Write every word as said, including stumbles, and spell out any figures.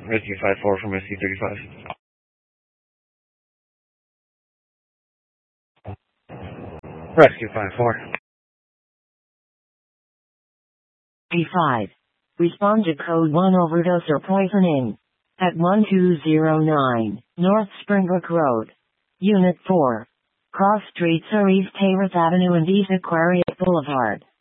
Rescue five four from Rescue thirty-five. Rescue five four. B five. Respond to code one overdose or poisoning. At one two zero nine, North Springbrook Road. Unit four. Cross streets are East Hayworth Avenue and East Aquarius Boulevard.